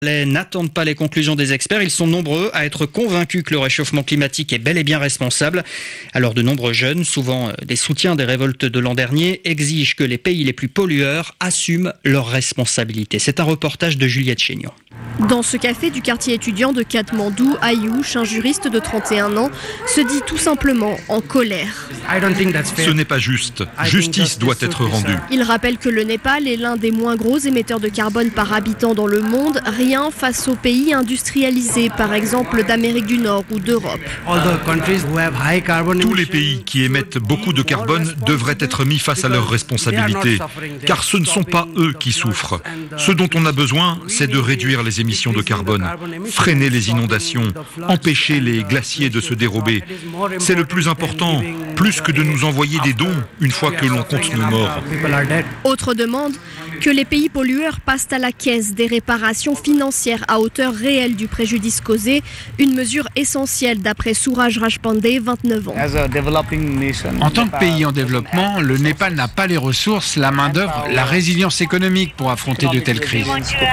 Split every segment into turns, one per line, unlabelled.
N'attendent pas les conclusions des experts. Ils sont nombreux à être convaincus que le réchauffement climatique est bel et bien responsable. Alors de nombreux jeunes, souvent des soutiens des révoltes de l'an dernier, exigent que les pays les plus pollueurs assument leurs responsabilités. C'est un reportage de Juliette Chénion.
Dans ce café du quartier étudiant de Katmandou, Ayouch, un juriste de 31 ans, se dit tout simplement en colère.
Ce n'est pas juste. Justice doit être rendue.
Il rappelle que le Népal est l'un des moins gros émetteurs de carbone par habitant dans le monde, rien face aux pays industrialisés, par exemple d'Amérique du Nord ou d'Europe.
Tous les pays qui émettent beaucoup de carbone devraient être mis face à leurs responsabilités, car ce ne sont pas eux qui souffrent. Ce dont on a besoin, c'est de réduire les émissions de carbone, freiner les inondations, empêcher les glaciers de se dérober. C'est le plus important, plus que de nous envoyer des dons une fois que l'on compte nos morts.
Autre demande, que les pays pollueurs passent à la caisse des réparations financières à hauteur réelle du préjudice causé, une mesure essentielle d'après Suraj Rajpande, 29 ans.
En tant que pays en développement, le Népal n'a pas les ressources, la main-d'œuvre, la résilience économique pour affronter de telles crises.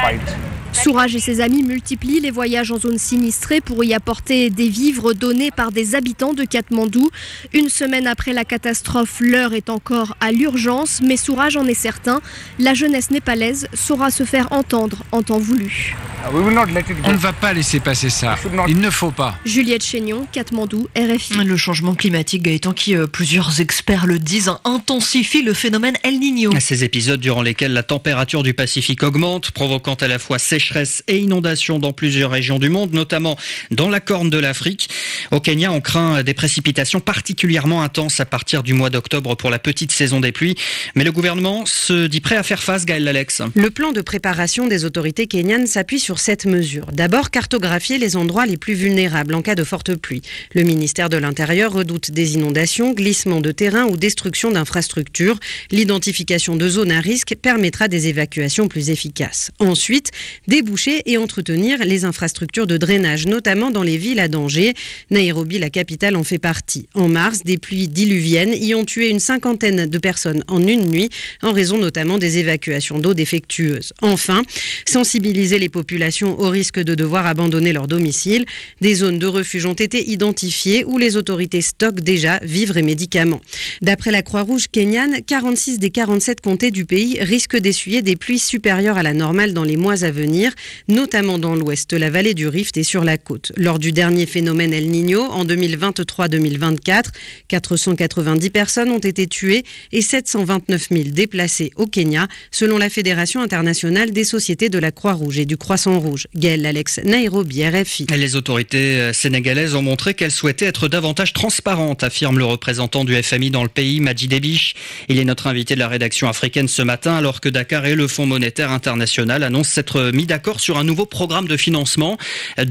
Suraj et ses amis multiplient les voyages en zone sinistrée pour y apporter des vivres donnés par des habitants de Katmandou. Une semaine après la catastrophe, l'heure est encore à l'urgence, mais Suraj en est certain, la jeunesse népalaise saura se faire entendre en temps voulu.
On ne va pas laisser passer ça. Il ne faut pas.
Juliette Chénion, Katmandou, RFI.
Le changement climatique, Gaëtan, qui plusieurs experts le disent, intensifie le phénomène El Niño.
Ces épisodes durant lesquels la température du Pacifique augmente, provoquant à la fois sécheresse et inondations dans plusieurs régions du monde, notamment dans la Corne de l'Afrique. Au Kenya, on craint des précipitations particulièrement intenses à partir du mois d'octobre pour la petite saison des pluies. Mais le gouvernement se dit prêt à faire face, Gaël Lalex.
Le plan de préparation des autorités kenyanes s'appuie sur cette mesure. D'abord, cartographier les endroits les plus vulnérables en cas de forte pluie. Le ministère de l'Intérieur redoute des inondations, glissements de terrain ou destruction d'infrastructures. L'identification de zones à risque permettra des évacuations plus efficaces. Ensuite, déboucher et entretenir les infrastructures de drainage, notamment dans les villes à danger. Nairobi, la capitale, en fait partie. En mars, des pluies diluviennes y ont tué une 50aine de personnes en une nuit, en raison notamment des évacuations d'eau défectueuses. Enfin, sensibiliser les populations au risque de devoir abandonner leur domicile. Des zones de refuge ont été identifiées où les autorités stockent déjà vivres et médicaments. D'après la Croix-Rouge kenyane, 46 des 47 comtés du pays risquent d'essuyer des pluies supérieures à la normale dans les mois à venir, notamment dans l'ouest, la vallée du Rift et sur la côte. Lors du dernier phénomène El Niño, en 2023-2024, 490 personnes ont été tuées et 729 000 déplacées au Kenya, selon la Fédération internationale des sociétés de la Croix-Rouge et du Croissant-Rouge. Gaël Lalex, Nairobi, RFI.
Les autorités sénégalaises ont montré qu'elles souhaitaient être davantage transparentes, affirme le représentant du FMI dans le pays, Madji Debiche. Il est notre invité de la rédaction africaine ce matin, alors que Dakar et le Fonds monétaire international annoncent s'être mis d'accord sur un nouveau programme de financement.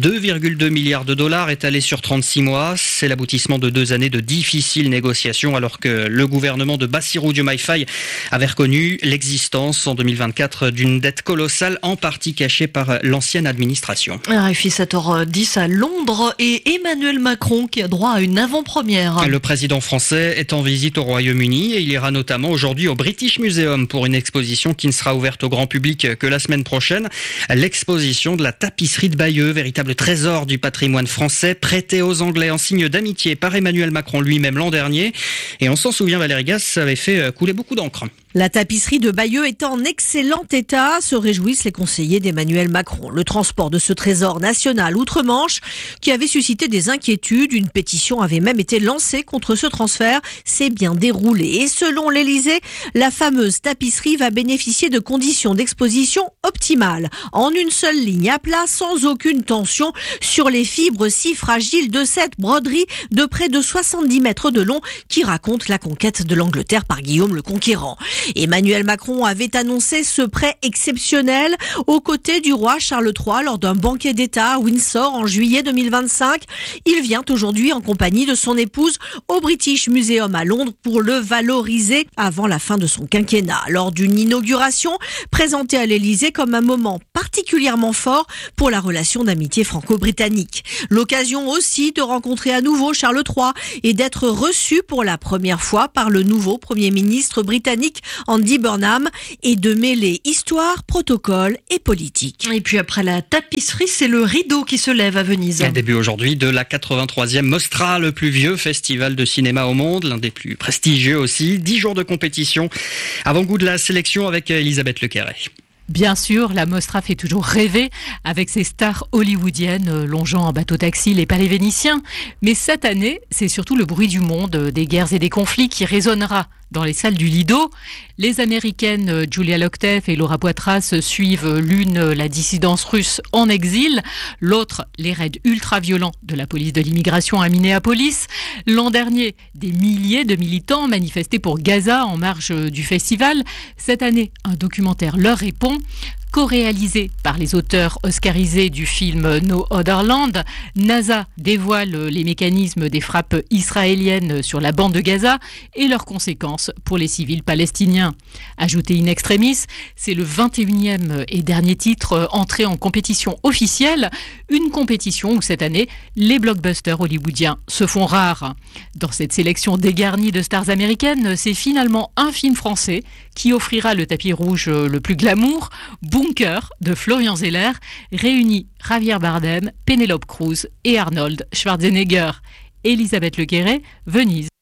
2,2 milliards de dollars étalés sur 36 mois. C'est l'aboutissement de 2 années de difficiles négociations, alors que le gouvernement de Bassirou Diomaye Faye avait reconnu l'existence en 2024 d'une dette colossale, en partie cachée par l'ancienne administration.
RFI 7h10 à Londres et Emmanuel Macron qui a droit à une avant-première.
Le président français est en visite au Royaume-Uni et il ira notamment aujourd'hui au British Museum pour une exposition qui ne sera ouverte au grand public que la semaine prochaine. L'exposition de la tapisserie de Bayeux, véritable trésor du patrimoine français, prêté aux Anglais en signe d'amitié par Emmanuel Macron lui-même l'an dernier. Et on s'en souvient, Valérie Gasse, ça avait fait couler beaucoup d'encre.
La tapisserie de Bayeux est en excellent état, se réjouissent les conseillers d'Emmanuel Macron. Le transport de ce trésor national outre-Manche, qui avait suscité des inquiétudes, une pétition avait même été lancée contre ce transfert, s'est bien déroulé. Et selon l'Élysée, la fameuse tapisserie va bénéficier de conditions d'exposition optimales, en une seule ligne à plat, sans aucune tension sur les fibres si fragiles de cette broderie de près de 70 mètres de long qui raconte la conquête de l'Angleterre par Guillaume le Conquérant. Emmanuel Macron avait annoncé ce prêt exceptionnel aux côtés du roi Charles III lors d'un banquet d'État à Windsor en juillet 2025. Il vient aujourd'hui en compagnie de son épouse au British Museum à Londres pour le valoriser avant la fin de son quinquennat. Lors d'une inauguration présentée à l'Élysée comme un moment particulièrement fort pour la relation d'amitié franco-britannique. L'occasion aussi de rencontrer à nouveau Charles III et d'être reçu pour la première fois par le nouveau Premier ministre britannique Andy Burnham, et de mêler histoire, protocole et politique.
Et puis après la tapisserie, c'est le rideau qui se lève à Venise.
Un début aujourd'hui de la 83e Mostra, le plus vieux festival de cinéma au monde, l'un des plus prestigieux aussi. 10 jours de compétition. Avant-goût de la sélection avec Elisabeth Lequerret.
Bien sûr, la Mostra fait toujours rêver avec ses stars hollywoodiennes longeant en bateau-taxi les palais vénitiens. Mais cette année, c'est surtout le bruit du monde, des guerres et des conflits qui résonnera dans les salles du Lido. Les Américaines Julia Lockteff et Laura Poitras suivent l'une la dissidence russe en exil, l'autre les raids ultra-violents de la police de l'immigration à Minneapolis. L'an dernier, des milliers de militants manifestaient pour Gaza en marge du festival. Cette année, un documentaire leur répond. Co-réalisé par les auteurs oscarisés du film No Other Land, NASA dévoile les mécanismes des frappes israéliennes sur la bande de Gaza et leurs conséquences pour les civils palestiniens. Ajouté in extremis, c'est le 21e et dernier titre entré en compétition officielle, une compétition où cette année, les blockbusters hollywoodiens se font rares. Dans cette sélection dégarnie de stars américaines, c'est finalement un film français qui offrira le tapis rouge le plus glamour, Bunker de Florian Zeller, réunit Javier Bardem, Penélope Cruz et Arnold Schwarzenegger. Elisabeth Lequerret, Venise.